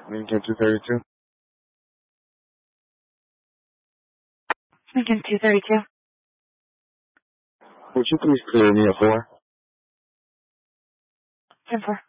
Lincoln 232. Lincoln 232. Would you please clear me a 4? 10-4.